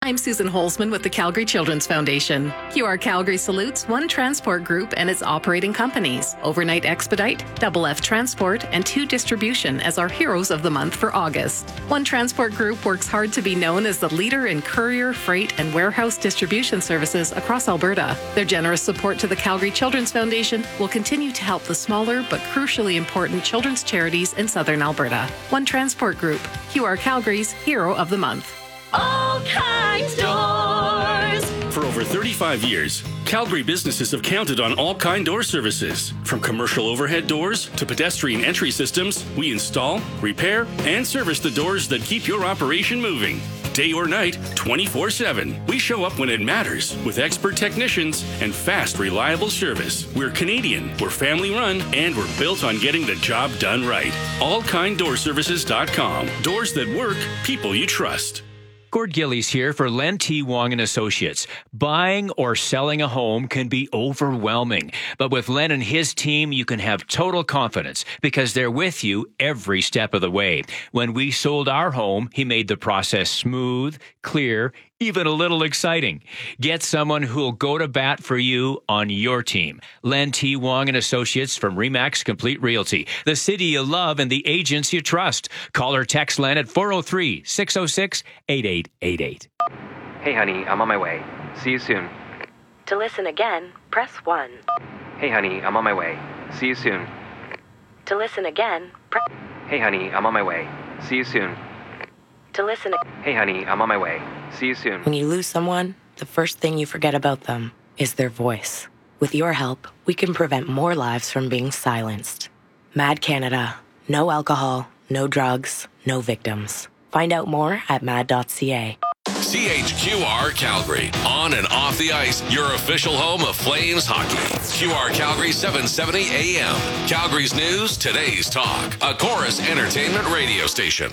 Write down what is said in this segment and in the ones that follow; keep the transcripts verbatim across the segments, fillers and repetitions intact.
I'm Susan Holzman with the Calgary Children's Foundation. Q R Calgary salutes One Transport Group and its operating companies, Overnight Expedite, Double F Transport, and Two Distribution as our heroes of the month for August. One Transport Group works hard to be known as the leader in courier, freight, and warehouse distribution services across Alberta. Their generous support to the Calgary Children's Foundation will continue to help the smaller but crucially important children's charities in southern Alberta. One Transport Group, Q R Calgary's Hero of the Month. All Kinds Doors. For over thirty-five years, Calgary businesses have counted on All Kind Door services. From commercial overhead doors to pedestrian entry systems, we install, repair, and service the doors that keep your operation moving. Day or night, twenty-four seven. We show up when it matters with expert technicians and fast, reliable service. We're Canadian, we're family run, and we're built on getting the job done right. all kind door services dot com. Doors that work, people you trust. Gord Gillies here for Len T. Wong and Associates. Buying or selling a home can be overwhelming, but with Len and his team, you can have total confidence because they're with you every step of the way. When we sold our home, he made the process smooth, clear, even a little exciting. Get someone who'll go to bat for you on your team. Len T. Wong and Associates from Remax Complete Realty, the city you love and the agents you trust. Call or text Len at four oh three, six oh six, eight eight eight eight. Hey honey, I'm on my way. See you soon. To listen again, press one. Hey honey, I'm on my way. See you soon. To listen again, press... Hey honey, I'm on my way. See you soon. To listen... Hey honey, I'm on my way. See you soon. When you lose someone, the first thing you forget about them is their voice. With your help, we can prevent more lives from being silenced. Mad Canada. No alcohol, no drugs, no victims. Find out more at mad dot c a. C H Q R Calgary. On and off the ice, your official home of Flames hockey. Q R Calgary seven seventy A M. Calgary's news, today's talk. A Chorus Entertainment radio station.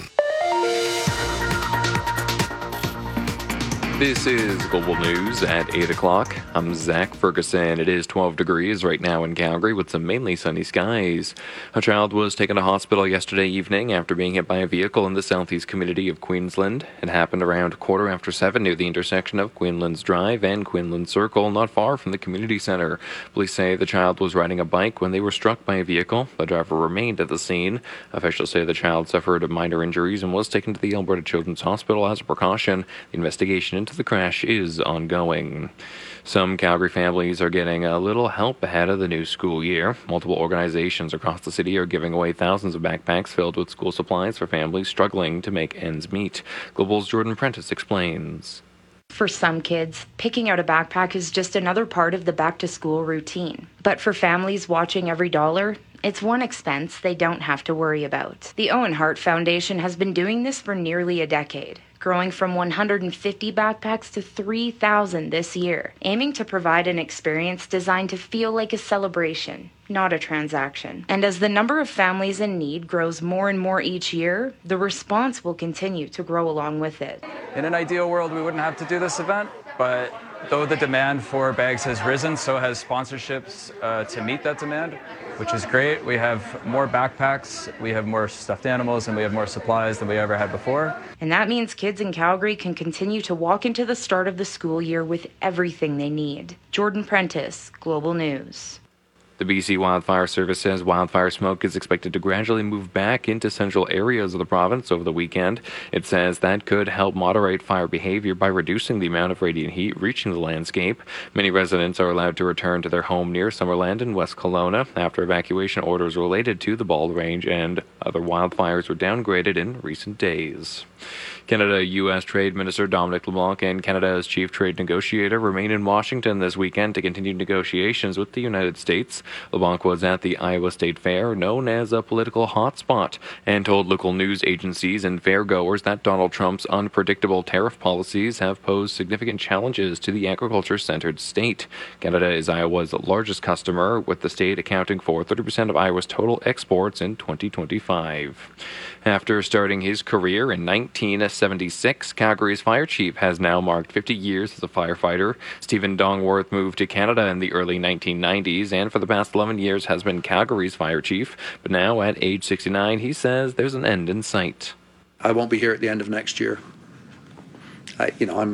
This is Global News at eight o'clock. I'm Zach Ferguson. It is twelve degrees right now in Calgary with some mainly sunny skies. A child was taken to hospital yesterday evening after being hit by a vehicle in the southeast community of Queensland. It happened around quarter after seven near the intersection of Queensland's Drive and Queensland Circle, not far from the community center. Police say the child was riding a bike when they were struck by a vehicle. The driver remained at the scene. Officials say the child suffered minor injuries and was taken to the Alberta Children's Hospital as a precaution. The investigation into the crash is ongoing. Some Calgary families are getting a little help ahead of the new school year. Multiple organizations across the city are giving away thousands of backpacks filled with school supplies for families struggling to make ends meet. Global's Jordan Prentice explains. For some kids, picking out a backpack is just another part of the back-to-school routine. But for families watching every dollar, it's one expense they don't have to worry about. The Owen Hart Foundation has been doing this for nearly a decade, growing from one hundred fifty backpacks to three thousand this year, aiming to provide an experience designed to feel like a celebration, not a transaction. And as the number of families in need grows more and more each year, the response will continue to grow along with it. In an ideal world, we wouldn't have to do this event, but though the demand for bags has risen, so has sponsorships uh, to meet that demand, which is great. We have more backpacks, we have more stuffed animals, and we have more supplies than we ever had before. And that means kids in Calgary can continue to walk into the start of the school year with everything they need. Jordan Prentice, Global News. The B C Wildfire Service says wildfire smoke is expected to gradually move back into central areas of the province over the weekend. It says that could help moderate fire behavior by reducing the amount of radiant heat reaching the landscape. Many residents are allowed to return to their home near Summerland in West Kelowna after evacuation orders related to the Bald Range and other wildfires were downgraded in recent days. Canada-U S Trade Minister Dominic LeBlanc and Canada's chief trade negotiator remain in Washington this weekend to continue negotiations with the United States. LeBlanc was at the Iowa State Fair, known as a political hotspot, and told local news agencies and fairgoers that Donald Trump's unpredictable tariff policies have posed significant challenges to the agriculture-centered state. Canada is Iowa's largest customer, with the state accounting for thirty percent of Iowa's total exports in twenty twenty-five. After starting his career in nineteen seventy-six, Calgary's fire chief has now marked fifty years as a firefighter. Stephen Dongworth moved to Canada in the early nineteen nineties and for the past eleven years has been Calgary's fire chief. But now, at age sixty-nine, he says there's an end in sight. I won't be here at the end of next year. I, you know, I'm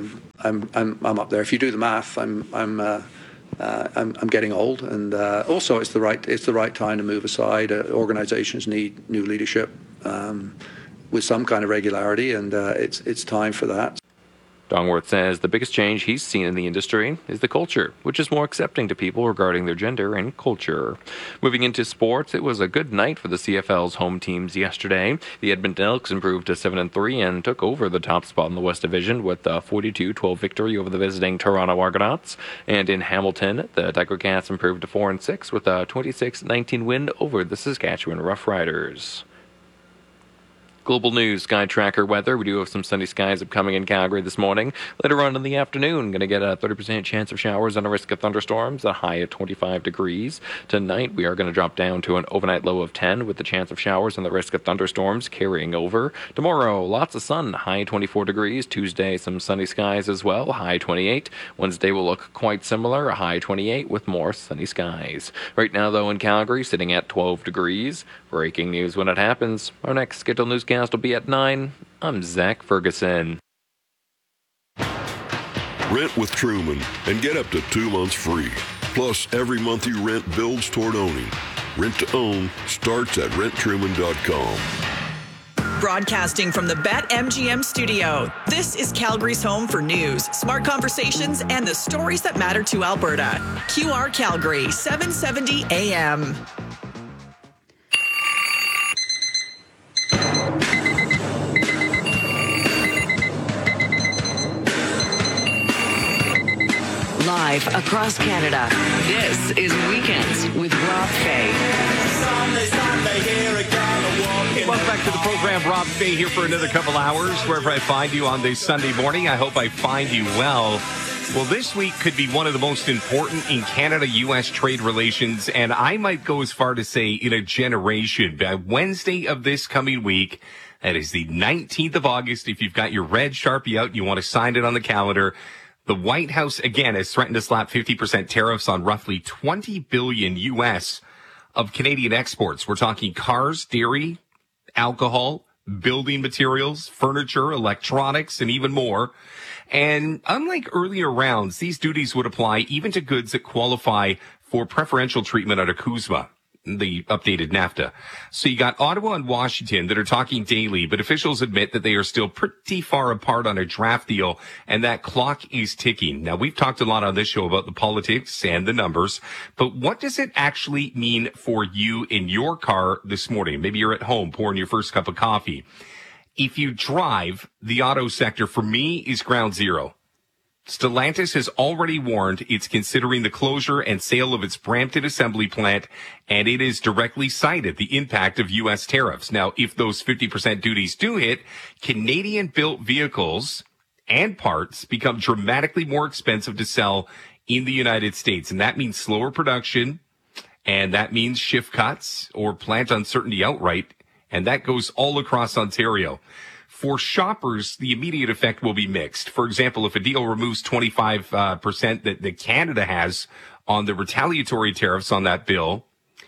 I'm I'm I'm up there. If you do the math, I'm I'm uh, uh, I'm, I'm getting old, and uh, also it's the right it's the right time to move aside. Uh, organizations need new leadership um, with some kind of regularity, and uh, it's it's time for that. Dongworth says the biggest change he's seen in the industry is the culture, which is more accepting to people regarding their gender and culture. Moving into sports, it was a good night for the C F L's home teams yesterday. The Edmonton Elks improved to seven and three and took over the top spot in the West Division with a forty-two twelve victory over the visiting Toronto Argonauts. And in Hamilton, the Tiger Cats improved to four and six with a twenty-six nineteen win over the Saskatchewan Roughriders. Global news, Sky Tracker weather. We do have some sunny skies upcoming in Calgary this morning. Later on in the afternoon, going to get a thirty percent chance of showers and a risk of thunderstorms, a high of twenty-five degrees. Tonight, we are going to drop down to an overnight low of ten with the chance of showers and the risk of thunderstorms carrying over. Tomorrow, lots of sun, high twenty-four degrees. Tuesday, some sunny skies as well, high twenty-eight. Wednesday will look quite similar, a high twenty-eight with more sunny skies. Right now, though, in Calgary, sitting at twelve degrees. Breaking news when it happens. Our next scheduled newscast will be at nine. I'm Zach Ferguson. Rent with Truman and get up to two months free. Plus, every month you rent builds toward owning. Rent to own starts at rent truman dot com. Broadcasting from the BetMGM studio, this is Calgary's home for news, smart conversations, and the stories that matter to Alberta. Q R Calgary, seven seventy A M. Live across Canada, this is Weekends with Rob Fay. Sunday, Sunday, here again, welcome back to the program. Rob Fay here for another couple hours. Wherever I find you on this Sunday morning, I hope I find you well. Well, this week could be one of the most important in Canada-U S trade relations, and I might go as far to say in a generation. By Wednesday of this coming week, that is the nineteenth of August, if you've got your red Sharpie out and you want to sign it on the calendar, the White House, again, has threatened to slap fifty percent tariffs on roughly twenty billion U S of Canadian exports. We're talking cars, dairy, alcohol, building materials, furniture, electronics, and even more. And unlike earlier rounds, these duties would apply even to goods that qualify for preferential treatment under CUSMA, the updated NAFTA. So you got Ottawa and Washington that are talking daily, but officials admit that they are still pretty far apart on a draft deal, and that clock is ticking. Now, we've talked a lot on this show about the politics and the numbers, but what does it actually mean for you in your car this morning? Maybe you're at home pouring your first cup of coffee. If you drive, the auto sector, for me, is ground zero. Stellantis has already warned it's considering the closure and sale of its Brampton assembly plant, and it has directly cited the impact of U S tariffs. Now, if those fifty percent duties do hit, Canadian-built vehicles and parts become dramatically more expensive to sell in the United States, and that means slower production, and that means shift cuts or plant uncertainty outright, and that goes all across Ontario. For shoppers, the immediate effect will be mixed. For example, if a deal removes twenty-five percent that, that Canada has on the retaliatory tariffs on that bill,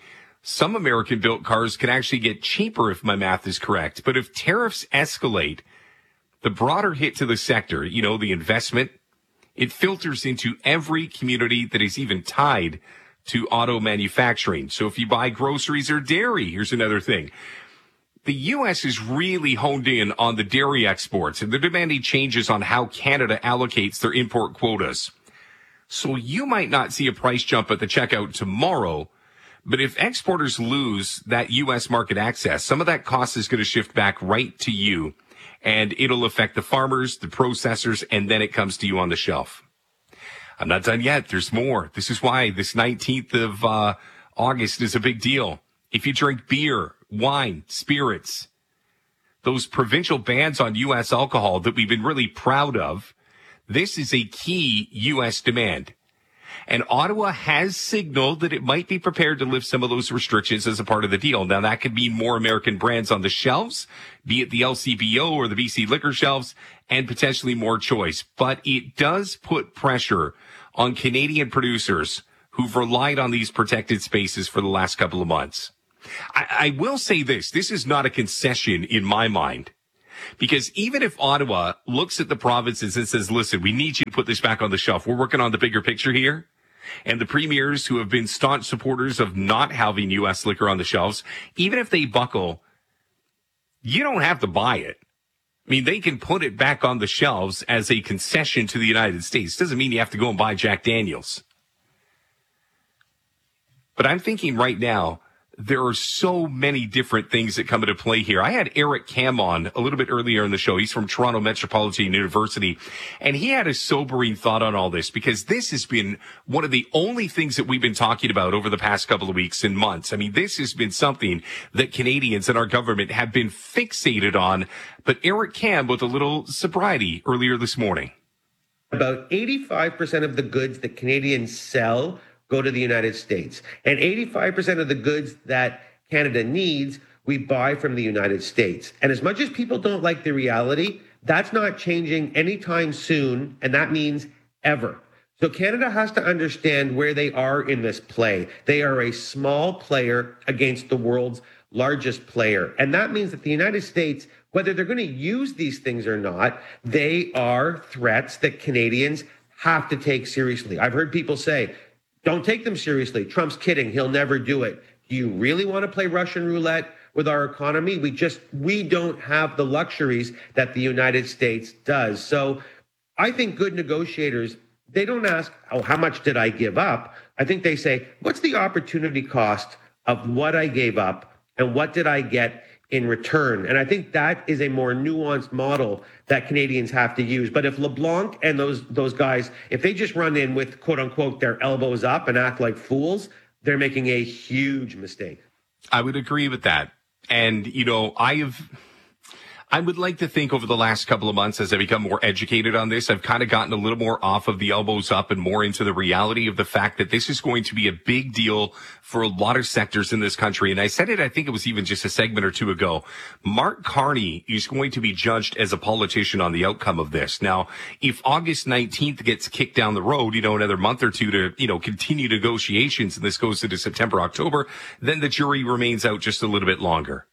some American-built cars can actually get cheaper if my math is correct. But if tariffs escalate, the broader hit to the sector, you know, the investment, it filters into every community that is even tied to auto manufacturing. So if you buy groceries or dairy, here's another thing. The U S is really honed in on the dairy exports, and they're demanding changes on how Canada allocates their import quotas. So you might not see a price jump at the checkout tomorrow, but if exporters lose that U S market access, some of that cost is going to shift back right to you, and it'll affect the farmers, the processors, and then it comes to you on the shelf. I'm not done yet. There's more. This is why this nineteenth of uh, August is a big deal. If you drink beer, wine, spirits, those provincial bans on U S alcohol that we've been really proud of, this is a key U S demand. And Ottawa has signaled that it might be prepared to lift some of those restrictions as a part of the deal. Now, that could mean more American brands on the shelves, be it the L C B O or the B C liquor shelves, and potentially more choice. But it does put pressure on Canadian producers who've relied on these protected spaces for the last couple of months. I, I will say this. This is not a concession in my mind. Because even if Ottawa looks at the provinces and says, listen, we need you to put this back on the shelf. We're working on the bigger picture here. And the premiers who have been staunch supporters of not having U S liquor on the shelves, even if they buckle, you don't have to buy it. I mean, they can put it back on the shelves as a concession to the United States. Doesn't mean you have to go and buy Jack Daniels. But I'm thinking right now, there are so many different things that come into play here. I had Eric Kam on a little bit earlier in the show. He's from Toronto Metropolitan University, and he had a sobering thought on all this, because this has been one of the only things that we've been talking about over the past couple of weeks and months. I mean, this has been something that Canadians and our government have been fixated on. But Eric Kam with a little sobriety earlier this morning. About eighty-five percent of the goods that Canadians sell go to the United States. And eighty-five percent of the goods that Canada needs, we buy from the United States. And as much as people don't like the reality, that's not changing anytime soon, and that means ever. So Canada has to understand where they are in this play. They are a small player against the world's largest player. And that means that the United States, whether they're going to use these things or not, they are threats that Canadians have to take seriously. I've heard people say, don't take them seriously. Trump's kidding. He'll never do it. Do you really want to play Russian roulette with our economy? We just, we don't have the luxuries that the United States does. So I think good negotiators, they don't ask, oh, how much did I give up? I think they say, what's the opportunity cost of what I gave up and what did I get in return? And I think that is a more nuanced model that Canadians have to use. But if LeBlanc and those those guys, if they just run in with, quote unquote, their elbows up and act like fools, they're making a huge mistake. I would agree with that. And, you know, I have... I would like to think over the last couple of months, as I become more educated on this, I've kind of gotten a little more off of the elbows up and more into the reality of the fact that this is going to be a big deal for a lot of sectors in this country. And I said it, I think it was even just a segment or two ago. Mark Carney is going to be judged as a politician on the outcome of this. Now, if August nineteenth gets kicked down the road, you know, another month or two to, you know, continue negotiations, and this goes into September, October, then the jury remains out just a little bit longer.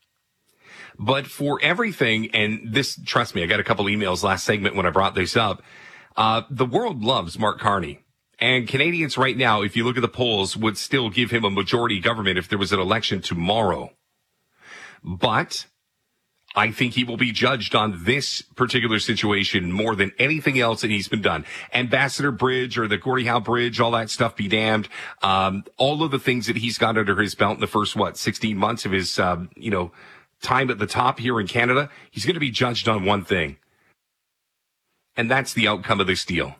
But for everything, and this, trust me, I got a couple emails last segment when I brought this up. Uh, the world loves Mark Carney. And Canadians right now, if you look at the polls, would still give him a majority government if there was an election tomorrow. But I think he will be judged on this particular situation more than anything else that he's been done. Ambassador Bridge or the Gordie Howe Bridge, all that stuff be damned. Um, all of the things that he's got under his belt in the first, what, sixteen months of his, um, you know, time at the top here in Canada, he's going to be judged on one thing. And that's the outcome of this deal.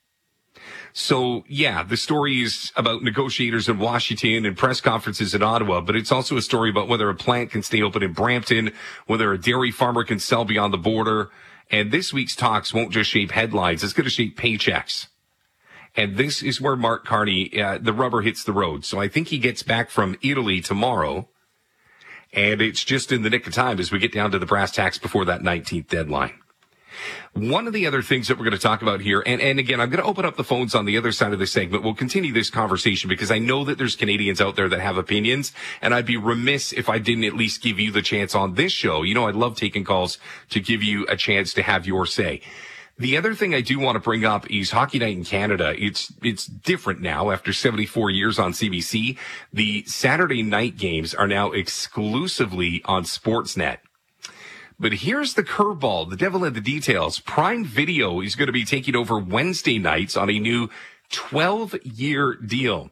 So, yeah, the story is about negotiators in Washington and press conferences in Ottawa, but it's also a story about whether a plant can stay open in Brampton, whether a dairy farmer can sell beyond the border. And this week's talks won't just shape headlines. It's going to shape paychecks. And this is where Mark Carney, uh, the rubber hits the road. So I think he gets back from Italy tomorrow. And it's just in the nick of time as we get down to the brass tacks before that nineteenth deadline. One of the other things that we're going to talk about here, and, and again, I'm going to open up the phones on the other side of the segment. We'll continue this conversation because I know that there's Canadians out there that have opinions, and I'd be remiss if I didn't at least give you the chance on this show. You know, I love taking calls to give you a chance to have your say. The other thing I do want to bring up is Hockey Night in Canada. It's, it's different now after seventy-four years on C B C. The Saturday night games are now exclusively on Sportsnet. But here's the curveball, the devil in the details. Prime Video is going to be taking over Wednesday nights on a new twelve-year deal.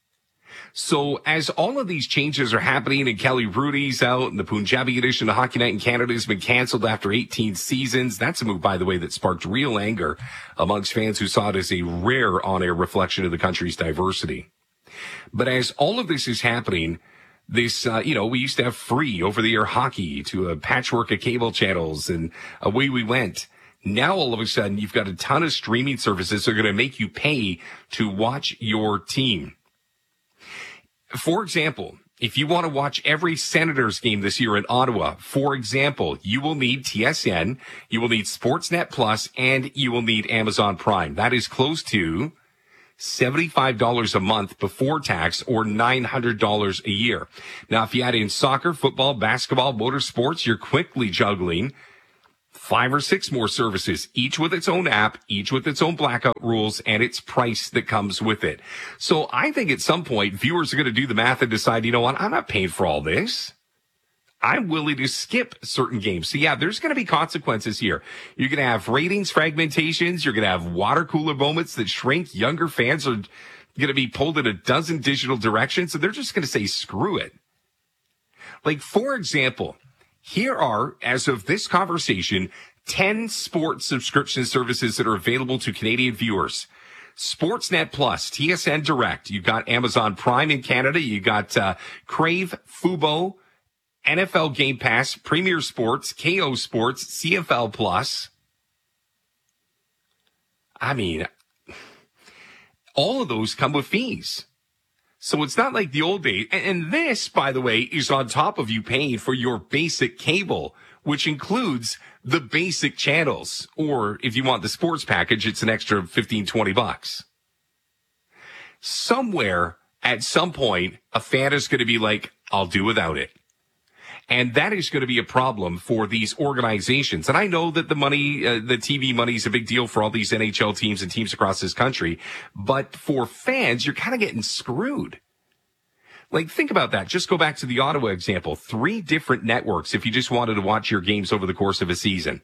So as all of these changes are happening and Kelly Rudy's out and the Punjabi edition of Hockey Night in Canada has been canceled after eighteen seasons. That's a move, by the way, that sparked real anger amongst fans who saw it as a rare on-air reflection of the country's diversity. But as all of this is happening, this, uh, you know, we used to have free over-the-air hockey to a patchwork of cable channels, and away we went. Now, all of a sudden, you've got a ton of streaming services that are going to make you pay to watch your team. For example, if you want to watch every Senators game this year in Ottawa, for example, you will need T S N, you will need Sportsnet Plus, and you will need Amazon Prime. That is close to seventy-five dollars a month before tax, or nine hundred dollars a year. Now, if you add in soccer, football, basketball, motorsports, you're quickly juggling five or six more services, each with its own app, each with its own blackout rules and its price that comes with it. So I think at some point, viewers are going to do the math and decide, you know what, I'm not paying for all this. I'm willing to skip certain games. So yeah, there's going to be consequences here. You're going to have ratings fragmentations. You're going to have water cooler moments that shrink. Younger fans are going to be pulled in a dozen digital directions. So they're just going to say, screw it. Like, for example, here are, as of this conversation, ten sports subscription services that are available to Canadian viewers. Sportsnet Plus, T S N Direct. You've got Amazon Prime in Canada. You got uh, Crave, Fubo, N F L Game Pass, Premier Sports, K O Sports, C F L Plus. I mean, all of those come with fees. So it's not like the old days. And this, by the way, is on top of you paying for your basic cable, which includes the basic channels. Or if you want the sports package, it's an extra fifteen, twenty bucks. Somewhere, at some point, a fan is going to be like, I'll do without it. And that is going to be a problem for these organizations. And I know that the money, uh, the T V money is a big deal for all these N H L teams and teams across this country. But for fans, you're kind of getting screwed. Like, think about that. Just go back to the Ottawa example. Three different networks if you just wanted to watch your games over the course of a season.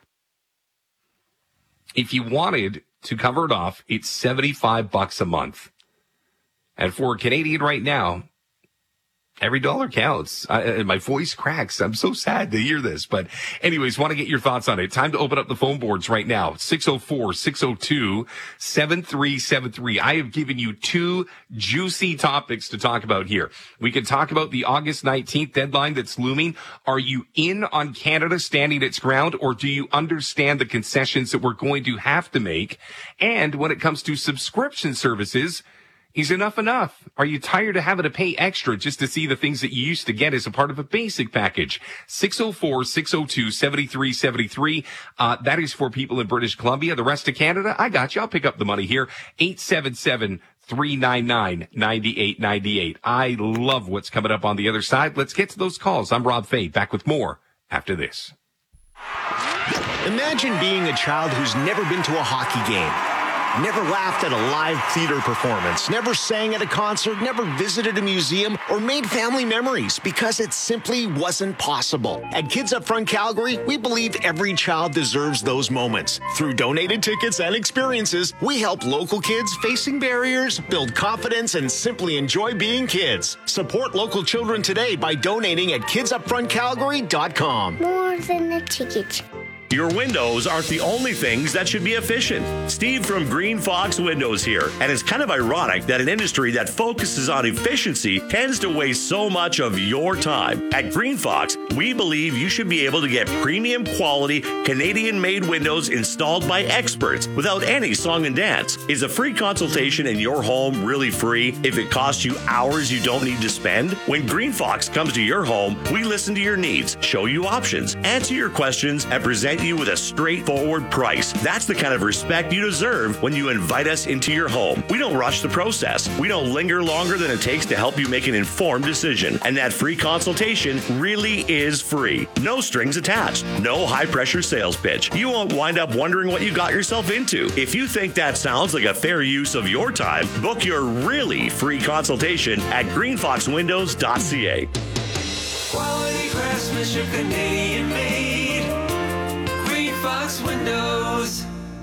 If you wanted to cover it off, it's seventy-five bucks a month. And for a Canadian right now, every dollar counts. I, my voice cracks. I'm so sad to hear this. But anyways, want to get your thoughts on it. Time to open up the phone boards right now. six oh four, six oh two, seven three seven three. I have given you two juicy topics to talk about here. We can talk about the August nineteenth deadline that's looming. Are you in on Canada standing its ground, or do you understand the concessions that we're going to have to make? And when it comes to subscription services, is enough enough? Are you tired of having to pay extra just to see the things that you used to get as a part of a basic package? six oh four, six oh two, seven three seven three. Uh, that is for people in British Columbia. The rest of Canada, I got you. I'll pick up the money here. eight seven seven, three nine nine, nine eight nine eight. I love what's coming up on the other side. Let's get to those calls. I'm Rob Fay, back with more after this. Imagine being a child who's never been to a hockey game. Never laughed at a live theater performance, never sang at a concert, never visited a museum, or made family memories because it simply wasn't possible. At Kids Up Front Calgary, we believe every child deserves those moments. Through donated tickets and experiences, we help local kids facing barriers build confidence and simply enjoy being kids. Support local children today by donating at kids up front calgary dot com. More than a ticket. Your windows aren't the only things that should be efficient. Steve from Green Fox Windows here. And it's kind of ironic that an industry that focuses on efficiency tends to waste so much of your time. At Green Fox, we believe you should be able to get premium quality Canadian-made windows installed by experts without any song and dance. Is a free consultation in your home really free if it costs you hours you don't need to spend? When Green Fox comes to your home, we listen to your needs, show you options, answer your questions, and present you with a straightforward price. That's the kind of respect you deserve when you invite us into your home. We don't rush the process. We don't linger longer than it takes to help you make an informed decision. And that free consultation really is free. No strings attached. No high-pressure sales pitch. You won't wind up wondering what you got yourself into. If you think that sounds like a fair use of your time, book your really free consultation at green fox windows dot c a. Quality craftsmanship, Canadian made. Fox Windows.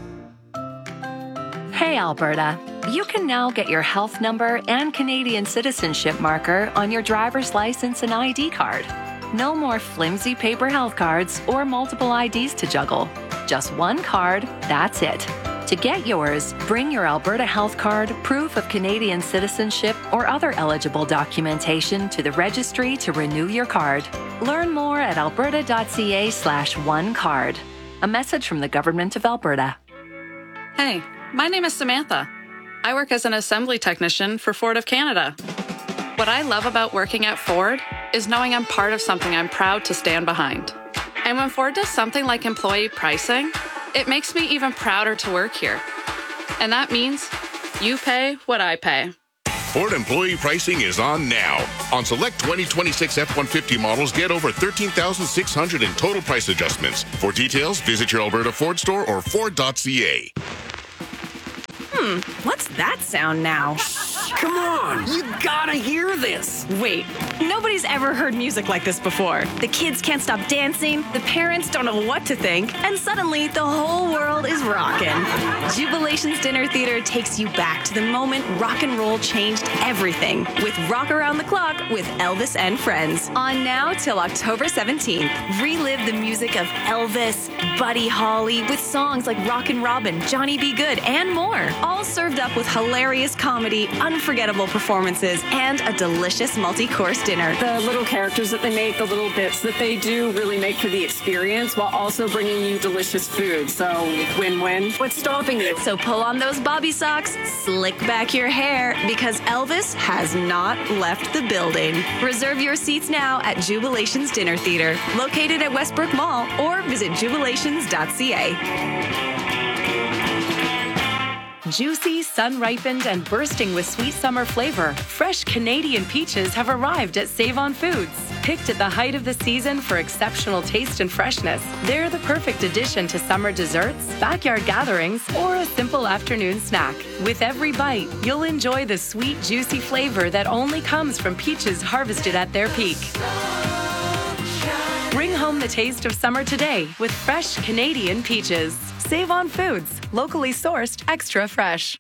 Hey, Alberta. You can now get your health number and Canadian citizenship marker on your driver's license and I D card. No more flimsy paper health cards or multiple I Ds to juggle. Just one card, that's it. To get yours, bring your Alberta health card, proof of Canadian citizenship, or other eligible documentation to the registry to renew your card. Learn more at alberta dot c a slash one card. A message from the Government of Alberta. Hey, my name is Samantha. I work as an assembly technician for Ford of Canada. What I love about working at Ford is knowing I'm part of something I'm proud to stand behind. And when Ford does something like employee pricing, it makes me even prouder to work here. And that means you pay what I pay. Ford employee pricing is on now. On select twenty twenty-six F one fifty models, get over thirteen thousand six hundred in total price adjustments. For details, visit your Alberta Ford store or Ford dot C A. Hmm, what's that sound now? Come on, you gotta hear this. Wait, nobody's ever heard music like this before. The kids can't stop dancing, the parents don't know what to think, and suddenly the whole world is rocking. Jubilations Dinner Theater takes you back to the moment rock and roll changed everything with Rock Around the Clock with Elvis and Friends. On now till October seventeenth. Relive the music of Elvis, Buddy Holly with songs like Rockin' Robin, Johnny B. Good, and more. All served up with hilarious comedy, unforgettable performances, and a delicious multi-course dinner. The little characters that they make, the little bits that they do really make for the experience while also bringing you delicious food. So win-win. What's stopping you? So pull on those bobby socks, slick back your hair, because Elvis has not left the building. Reserve your seats now at Jubilations Dinner Theater, located at Westbrook Mall, or visit jubilations dot c a. Juicy, sun-ripened, and bursting with sweet summer flavor, fresh Canadian peaches have arrived at Save-On Foods. Picked at the height of the season for exceptional taste and freshness, they're the perfect addition to summer desserts, backyard gatherings, or a simple afternoon snack. With every bite, you'll enjoy the sweet, juicy flavor that only comes from peaches harvested at their peak. Bring home the taste of summer today with fresh Canadian peaches. Save on Foods, locally sourced, extra fresh.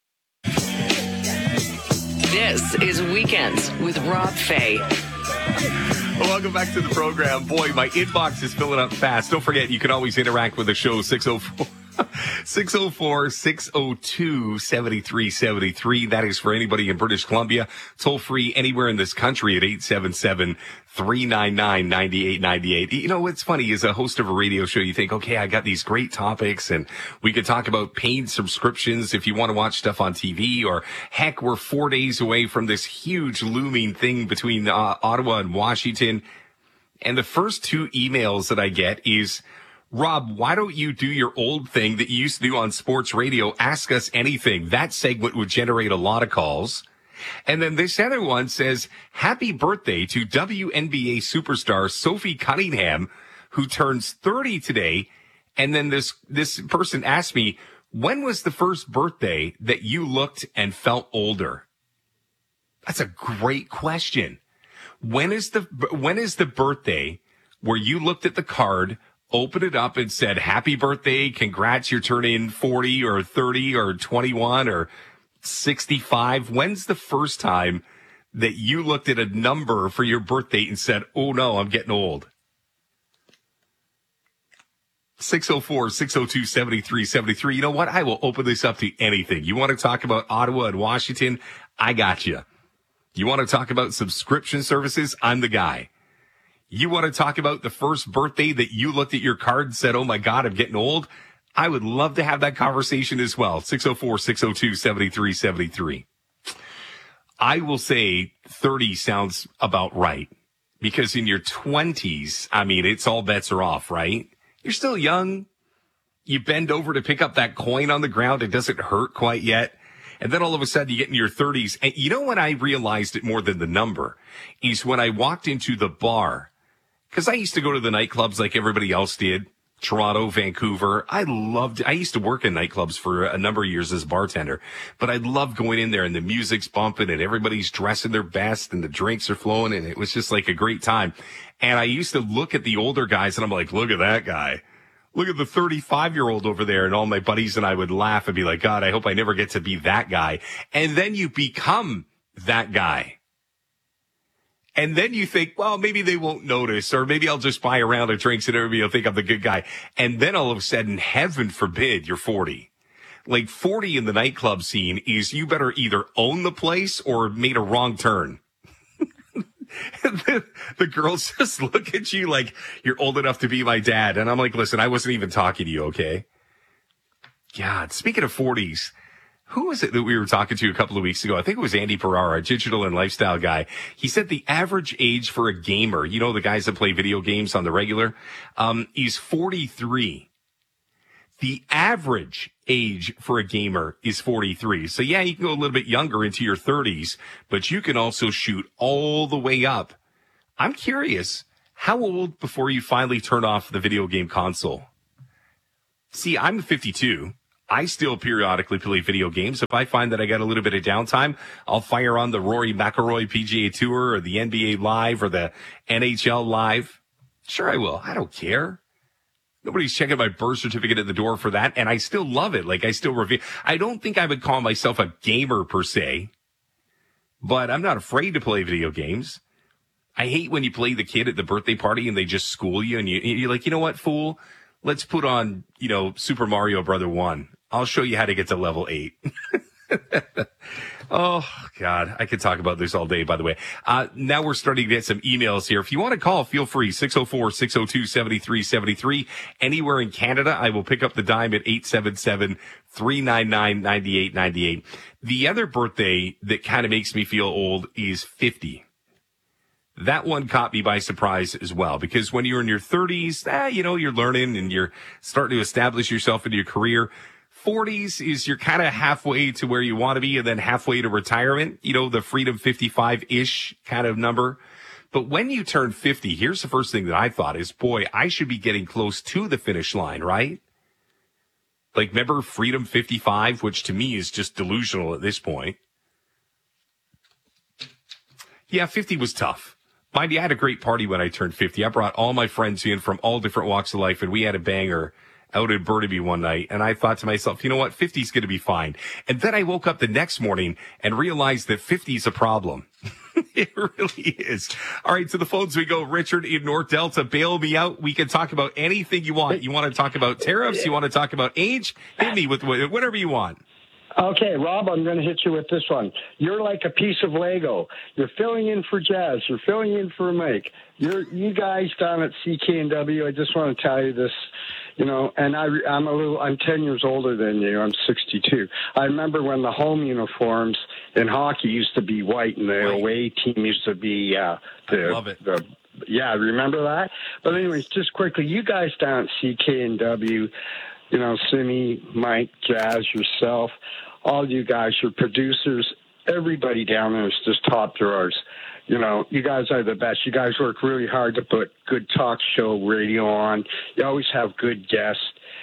This is Weekends with Rob Fay. Welcome back to the program. Boy, my inbox is filling up fast. Don't forget, you can always interact with the show, six oh four, six oh four, six oh two, seven three seven three. That is for anybody in British Columbia. Toll free anywhere in this country at eight seven seven, three nine nine, nine eight nine eight. You know, what's funny is a host of a radio show, you think, okay, I got these great topics and we could talk about paid subscriptions if you want to watch stuff on T V, or heck, we're four days away from this huge looming thing between uh, Ottawa and Washington. And the first two emails that I get is, Rob, why don't you do your old thing that you used to do on sports radio? Ask us anything. That segment would generate a lot of calls. And then this other one says, happy birthday to W N B A superstar Sophie Cunningham, who turns thirty today. And then this, this person asked me, when was the first birthday that you looked and felt older? That's a great question. When is the, when is the birthday where you looked at the card, opened it up and said, happy birthday, congrats, you're turning forty or thirty or twenty-one or sixty-five. When's the first time that you looked at a number for your birthday and said, oh no, I'm getting old? six oh four, six oh two, seven three seven three. You know what? I will open this up to anything. You want to talk about Ottawa and Washington? I got you. You want to talk about subscription services? I'm the guy. You want to talk about the first birthday that you looked at your card and said, oh my God, I'm getting old? I would love to have that conversation as well. six oh four, six oh two, seven three seven three. I will say thirty sounds about right, because in your twenties, I mean, it's all bets are off, right? You're still young. You bend over to pick up that coin on the ground. It doesn't hurt quite yet. And then all of a sudden you get in your thirties. And you know when I realized it more than the number is when I walked into the bar. Because I used to go to the nightclubs like everybody else did. Toronto, Vancouver. I loved, I used to work in nightclubs for a number of years as a bartender, but I loved going in there and the music's bumping and everybody's dressing their best and the drinks are flowing and it was just like a great time. And I used to look at the older guys and I'm like, look at that guy. Look at the thirty-five year old over there. And all my buddies and I would laugh and be like, God, I hope I never get to be that guy. And then you become that guy. And then you think, well, maybe they won't notice, or maybe I'll just buy a round of drinks and everybody will think I'm the good guy. And then all of a sudden, heaven forbid, you're forty. Like forty in the nightclub scene is you better either own the place or made a wrong turn. And then the girls just look at you like you're old enough to be my dad. And I'm like, listen, I wasn't even talking to you, okay? God, speaking of forties, who was it that we were talking to a couple of weeks ago? I think it was Andy Perara, a digital and lifestyle guy. He said the average age for a gamer, you know, the guys that play video games on the regular, um, is forty-three. The average age for a gamer is forty-three. So yeah, you can go a little bit younger into your thirties, but you can also shoot all the way up. I'm curious, how old before you finally turn off the video game console? See, I'm fifty-two. I still periodically play video games. If I find that I got a little bit of downtime, I'll fire on the Rory McIlroy P G A Tour or the N B A Live or the N H L Live. Sure, I will. I don't care. Nobody's checking my birth certificate at the door for that, and I still love it. Like, I still review. I don't think I would call myself a gamer per se, but I'm not afraid to play video games. I hate when you play the kid at the birthday party and they just school you, and you, you're like, you know what, fool? Let's put on, you know, Super Mario Brother one. I'll show you how to get to level eight. Oh, God. I could talk about this all day, by the way. Uh, now we're starting to get some emails here. If you want to call, feel free. six oh four, six oh two, seven three seven three. Anywhere in Canada, I will pick up the dime at eight seven seven, three nine nine, nine eight nine eight. The other birthday that kind of makes me feel old is fifty. That one caught me by surprise as well, because when you're in your thirties, eh, you know, you're learning and you're starting to establish yourself in your career. forties is you're kind of halfway to where you want to be and then halfway to retirement, you know, the Freedom fifty-five-ish kind of number. But when you turn fifty, here's the first thing that I thought is, boy, I should be getting close to the finish line, right? Like, remember Freedom fifty-five, which to me is just delusional at this point. Yeah, fifty was tough. Mind you, I had a great party when I turned fifty. I brought all my friends in from all different walks of life, and we had a banger out in Burnaby one night. And I thought to myself, you know what? fifty's going to be fine. And then I woke up the next morning and realized that fifty's a problem. It really is. All right, to the phones we go. Richard in North Delta, bail me out. We can talk about anything you want. You want to talk about tariffs? You want to talk about age? Hit me with whatever you want. Okay, Rob, I'm going to hit you with this one. You're like a piece of Lego. You're filling in for Jazz. You're filling in for Mike. You're, you guys down at C K N W, I just want to tell you this, you know, and I, I'm a little, I'm ten years older than you. I'm sixty-two. I remember when the home uniforms in hockey used to be white and the right. away team used to be, uh, the, I love it. the, yeah, remember that? But anyways, just quickly, you guys down at C K N W, you know, Simi, Mike, Jazz, yourself, all you guys, your producers, everybody down there is just top drawers. You know, you guys are the best. You guys work really hard to put good talk show radio on. You always have good guests.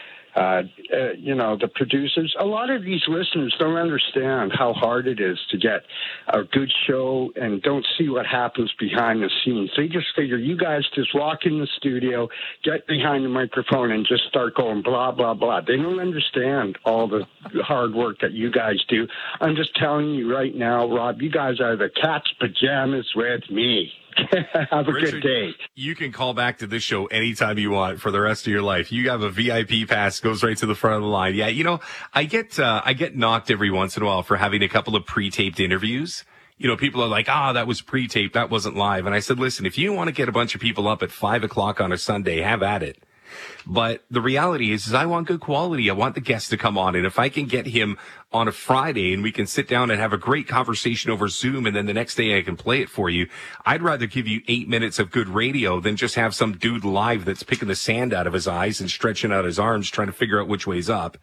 Uh, uh, you know, the producers, a lot of these listeners don't understand how hard it is to get a good show and don't see what happens behind the scenes. They just figure you guys just walk in the studio, get behind the microphone and just start going blah, blah, blah. They don't understand all the hard work that you guys do. I'm just telling you right now, Rob, you guys are the cat's pajamas with me. Have a Richard, good day. You can call back to this show anytime you want for the rest of your life. You have a V I P pass, goes right to the front of the line. Yeah, you know, I get uh, I get knocked every once in a while for having a couple of pre-taped interviews. You know, people are like, ah, oh, that was pre-taped, that wasn't live. And I said, listen, if you want to get a bunch of people up at five o'clock on a Sunday, have at it. But the reality is, is I want good quality. I want the guest to come on. And if I can get him on a Friday and we can sit down and have a great conversation over Zoom and then the next day I can play it for you, I'd rather give you eight minutes of good radio than just have some dude live that's picking the sand out of his eyes and stretching out his arms trying to figure out which way's up.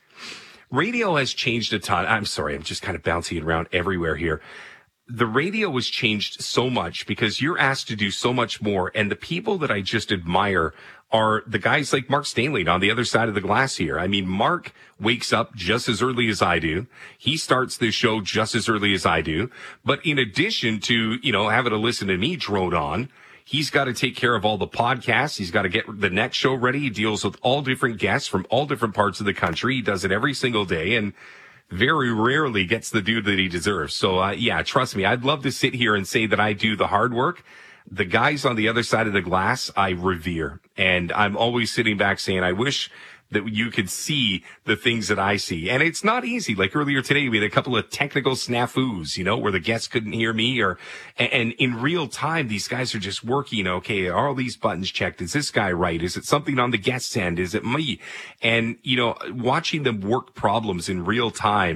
Radio has changed a ton. I'm sorry, I'm just kind of bouncing around everywhere here. The radio has changed so much because you're asked to do so much more. And the people that I just admire are the guys like Mark Stanley on the other side of the glass here. I mean, Mark wakes up just as early as I do. He starts this show just as early as I do. But in addition to, you know, having to listen to me drone on, he's got to take care of all the podcasts. He's got to get the next show ready. He deals with all different guests from all different parts of the country. He does it every single day. And very rarely gets the dude that he deserves. So, uh, yeah, trust me, I'd love to sit here and say that I do the hard work. The guys on the other side of the glass, I revere. And I'm always sitting back saying, I wish that you could see the things that I see. And it's not easy. Like earlier today, we had a couple of technical snafus, you know, where the guests couldn't hear me or, and in real time, these guys are just working. Okay, are all these buttons checked? Is this guy right? Is it something on the guest's end? Is it me? And, you know, watching them work problems in real time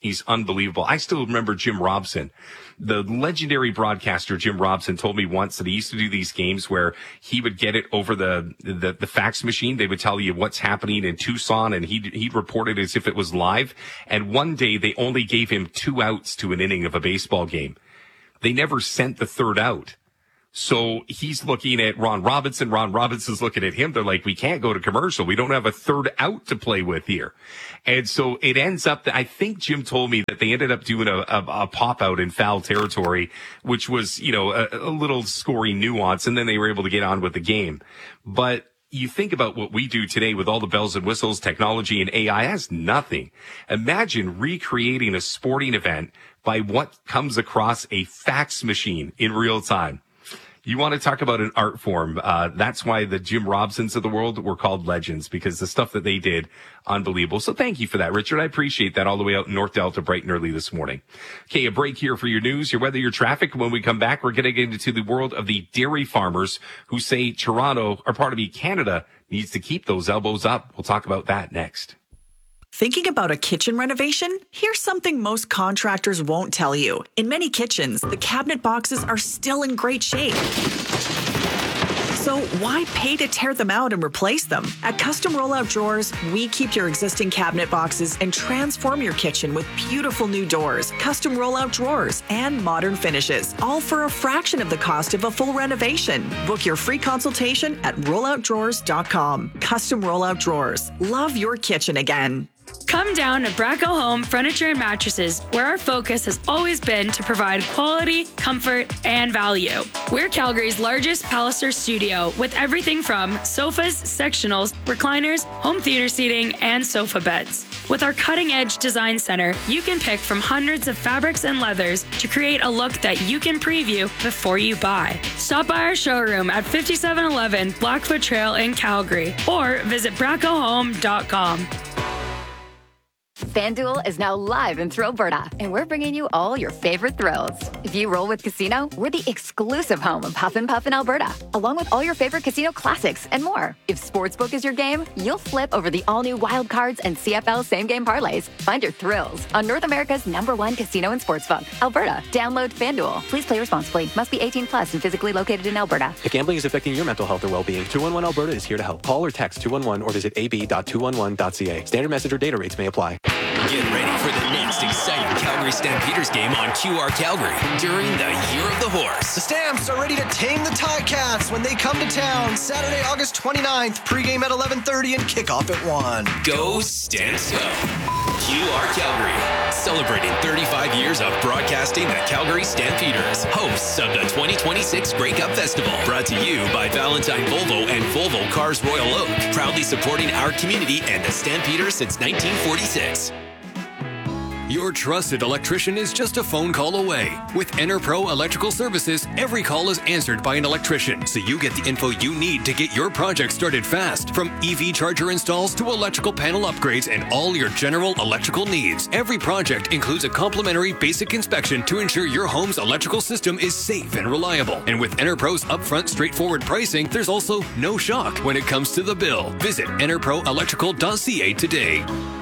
He's unbelievable. I still remember Jim Robson. The legendary broadcaster Jim Robson told me once that he used to do these games where he would get it over the, the, the fax machine. They would tell you what's happening in Tucson, and he'd, he'd report it as if it was live. And one day they only gave him two outs to an inning of a baseball game. They never sent the third out. So he's looking at Ron Robinson. Ron Robinson's looking at him. They're like, we can't go to commercial. We don't have a third out to play with here. And so it ends up that I think Jim told me that they ended up doing a, a, a pop out in foul territory, which was, you know, a, a little scoring nuance. And then they were able to get on with the game. But you think about what we do today with all the bells and whistles, technology and A I has nothing. Imagine recreating a sporting event by what comes across a fax machine in real time. You want to talk about an art form. Uh, that's why the Jim Robsons of the world were called legends, because the stuff that they did, unbelievable. So thank you for that, Richard. I appreciate that all the way out in North Delta bright and early this morning. Okay, a break here for your news, your weather, your traffic. When we come back, we're going to get into the world of the dairy farmers who say Toronto, or pardon me, Canada needs to keep those elbows up. We'll talk about that next. Thinking about a kitchen renovation? Here's something most contractors won't tell you. In many kitchens, the cabinet boxes are still in great shape. So why pay to tear them out and replace them? At Custom Rollout Drawers, we keep your existing cabinet boxes and transform your kitchen with beautiful new doors, custom rollout drawers, and modern finishes, all for a fraction of the cost of a full renovation. Book your free consultation at rollout drawers dot com. Custom Rollout Drawers. Love your kitchen again. Come down to Bracco Home Furniture and Mattresses, where our focus has always been to provide quality, comfort, and value. We're Calgary's largest Palliser studio with everything from sofas, sectionals, recliners, home theater seating, and sofa beds. With our cutting-edge design center, you can pick from hundreds of fabrics and leathers to create a look that you can preview before you buy. Stop by our showroom at fifty-seven eleven Blackfoot Trail in Calgary or visit bracco home dot com. FanDuel is now live in Thrill Alberta, and we're bringing you all your favorite thrills. If you roll with Casino, we're the exclusive home of Puff and Puff in Alberta, along with all your favorite casino classics and more. If Sportsbook is your game, you'll flip over the all-new Wild Cards and C F L same-game parlays. Find your thrills on North America's number one casino and sportsbook, Alberta. Download FanDuel. Please play responsibly. Must be eighteen plus and physically located in Alberta. If gambling is affecting your mental health or well-being, two one one Alberta is here to help. Call or text two one one or visit a b dot two one one dot c a. Standard message or data rates may apply. Get ready for the next exciting Calgary Stampeders game on Q R Calgary during the Year of the Horse. The Stamps are ready to tame the Ticats when they come to town Saturday, August twenty-ninth. Pregame at eleven thirty and kickoff at one. Go Stamps go! Q R Calgary, celebrating thirty-five years of broadcasting the Calgary Stampeders, hosts of the twenty twenty-six Grey Cup Festival. Brought to you by Valentine Volvo and Volvo Cars Royal Oak, proudly supporting our community and the Stampeders since nineteen forty-six. Your trusted electrician is just a phone call away. With EnerPro Electrical Services, every call is answered by an electrician, so you get the info you need to get your project started fast. From E V charger installs to electrical panel upgrades and all your general electrical needs. Every project includes a complimentary basic inspection to ensure your home's electrical system is safe and reliable. And with EnerPro's upfront, straightforward pricing, there's also no shock when it comes to the bill. Visit enerpro electrical dot c a today.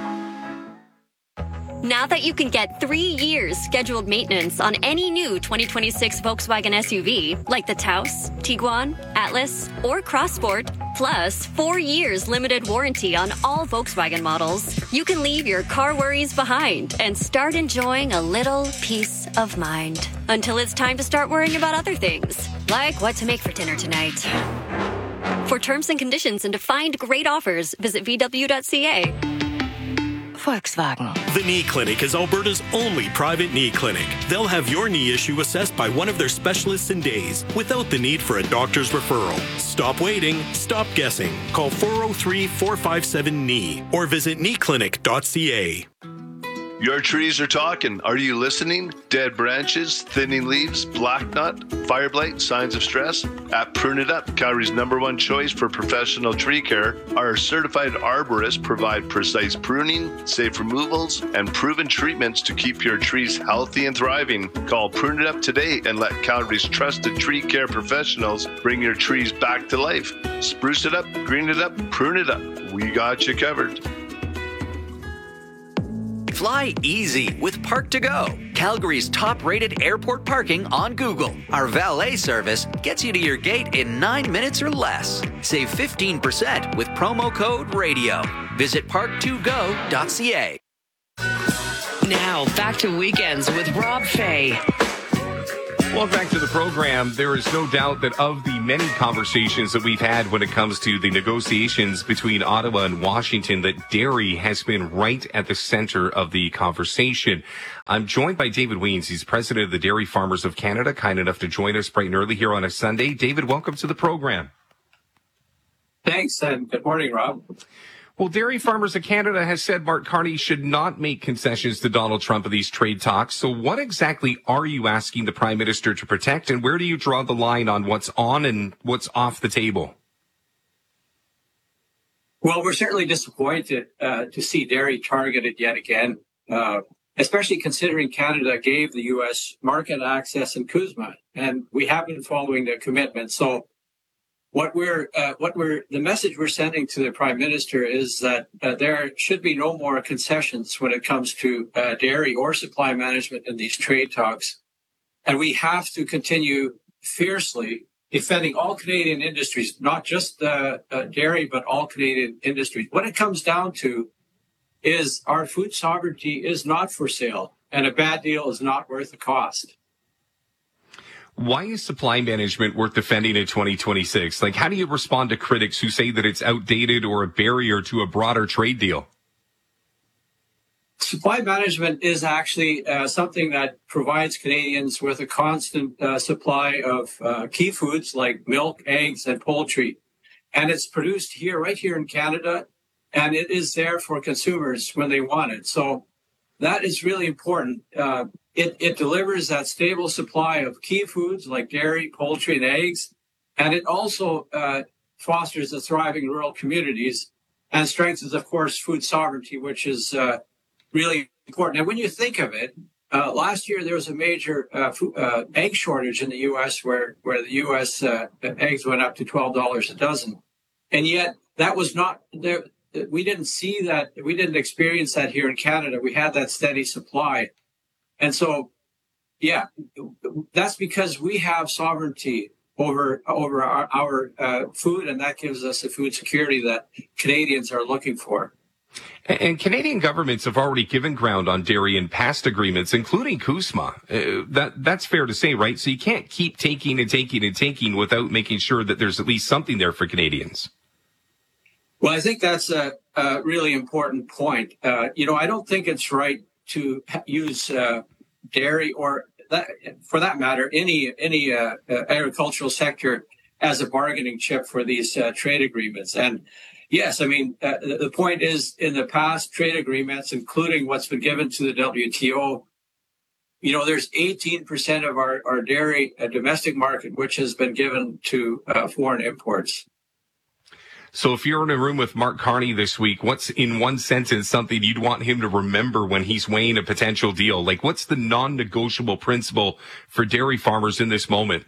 Now that you can get three years scheduled maintenance on any new twenty twenty-six Volkswagen S U V, like the Taos, Tiguan, Atlas, or Crossport, plus four years limited warranty on all Volkswagen models, you can leave your car worries behind and start enjoying a little peace of mind. Until it's time to start worrying about other things, like what to make for dinner tonight. For terms and conditions and to find great offers, visit v w dot c a. Volkswagen. The Knee Clinic is Alberta's only private knee clinic. They'll have your knee issue assessed by one of their specialists in days without the need for a doctor's referral. Stop waiting. Stop guessing. Call four oh three, four five seven, K N E E or visit knee clinic dot c a. Your trees are talking. Are you listening? Dead branches, thinning leaves, black knot, fire blight, signs of stress? At Prune It Up, Calgary's number one choice for professional tree care, our certified arborists provide precise pruning, safe removals, and proven treatments to keep your trees healthy and thriving. Call Prune It Up today and let Calgary's trusted tree care professionals bring your trees back to life. Spruce it up, green it up, prune it up. We got you covered. Fly easy with Park to Go, Calgary's top-rated airport parking on Google. Our valet service gets you to your gate in nine minutes or less. Save fifteen percent with promo code RADIO. Visit park to go dot c a. Now, back to Weekends with Rob Fay. Welcome back to the program. There is no doubt that of the many conversations that we've had when it comes to the negotiations between Ottawa and Washington, that dairy has been right at the center of the conversation. I'm joined by David Wiens. He's president of the Dairy Farmers of Canada, kind enough to join us bright and early here on a Sunday. David, welcome to the program. Thanks, and good morning, Rob. Well, Dairy Farmers of Canada has said Mark Carney should not make concessions to Donald Trump of these trade talks. So what exactly are you asking the Prime Minister to protect, and where do you draw the line on what's on and what's off the table? Well, we're certainly disappointed uh, to see dairy targeted yet again, uh, especially considering Canada gave the U S market access in CUSMA, and we have been following the commitment. So What we're, uh, what we're, the message we're sending to the Prime Minister is that uh, there should be no more concessions when it comes to uh, dairy or supply management in these trade talks. And we have to continue fiercely defending all Canadian industries, not just uh, uh, dairy, but all Canadian industries. What it comes down to is our food sovereignty is not for sale, and a bad deal is not worth the cost. Why is supply management worth defending in twenty twenty-six? Like, how do you respond to critics who say that it's outdated or a barrier to a broader trade deal? Supply management is actually uh, something that provides Canadians with a constant uh, supply of uh, key foods like milk, eggs, and poultry. And it's produced here, right here in Canada, and it is there for consumers when they want it. So that is really important. Uh, It, it delivers that stable supply of key foods like dairy, poultry, and eggs. And it also uh, fosters a thriving rural communities and strengthens, of course, food sovereignty, which is uh, really important. And when you think of it, uh, last year there was a major uh, food, uh, egg shortage in the U S where, where the U S uh, eggs went up to twelve dollars a dozen. And yet that was not there. We didn't see that. We didn't experience that here in Canada. We had that steady supply. And so, yeah, that's because we have sovereignty over over our, our uh, food, and that gives us the food security that Canadians are looking for. And, and Canadian governments have already given ground on dairy in past agreements, including CUSMA. Uh, that that's fair to say, right? So you can't keep taking and taking and taking without making sure that there's at least something there for Canadians. Well, I think that's a, a really important point. Uh, you know, I don't think it's right to use uh, dairy or, that, for that matter, any any uh, uh, agricultural sector as a bargaining chip for these uh, trade agreements. And yes, I mean, uh, the, the point is, in the past trade agreements, including what's been given to the W T O, you know, there's eighteen percent of our, our dairy uh, domestic market, which has been given to uh, foreign imports. So if you're in a room with Mark Carney this week, what's in one sentence something you'd want him to remember when he's weighing a potential deal? Like, what's the non-negotiable principle for dairy farmers in this moment?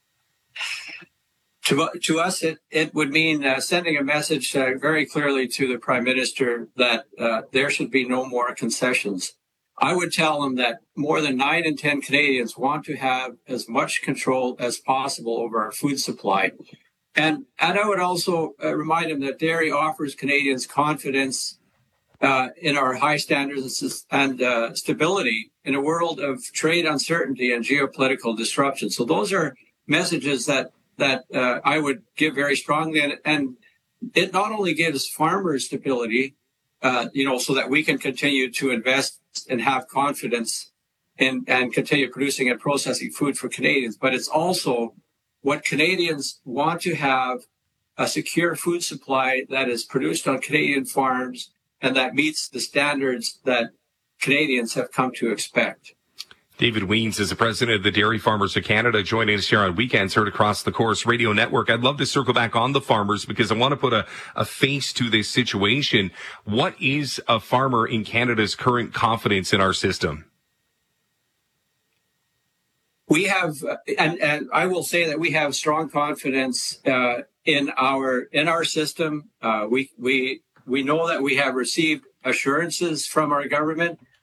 To, to us, it, it would mean uh, sending a message uh, very clearly to the Prime Minister that uh, there should be no more concessions. I would tell him that more than nine in ten Canadians want to have as much control as possible over our food supply. And, and I would also uh, remind him that dairy offers Canadians confidence uh, in our high standards and uh, stability in a world of trade uncertainty and geopolitical disruption. So those are messages that that uh, I would give very strongly. And, and it not only gives farmers stability, uh, you know, so that we can continue to invest and have confidence in, and continue producing and processing food for Canadians, but it's also what Canadians want to have, a secure food supply that is produced on Canadian farms and that meets the standards that Canadians have come to expect. David Wiens is the president of the Dairy Farmers of Canada, joining us here on Weekends, heard across the Chorus Radio Network. I'd love to circle back on the farmers because I want to put a, a face to this situation. What is a farmer in Canada's current confidence in our system? We have, and, and I will say that we have strong confidence uh, in our in our system. Uh, we we we know that we have received assurances from our government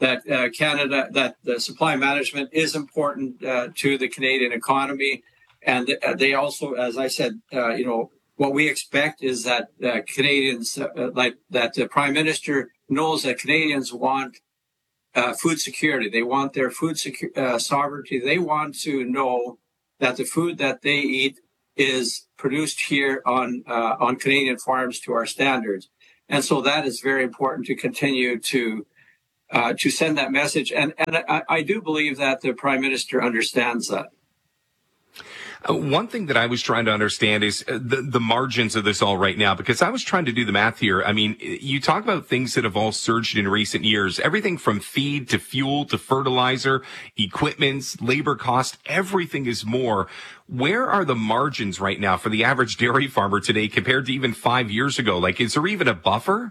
that uh, Canada, that the supply management is important uh, to the Canadian economy. And uh, they also, as I said, uh, you know, what we expect is that uh, Canadians, uh, like that the Prime Minister knows that Canadians want uh, food security. They want their food secu- uh, sovereignty. They want to know that the food that they eat is produced here on uh, on Canadian farms to our standards. And so that is very important to continue to uh, to send that message. And, and I, I do believe that the Prime Minister understands that. Uh, one thing that I was trying to understand is uh, the, the margins of this all right now, because I was trying to do the math here. I mean, you talk about things that have all surged in recent years, everything from feed to fuel to fertilizer, equipment, labor cost, everything is more. Where are the margins right now for the average dairy farmer today compared to even five years ago? Like, is there even a buffer?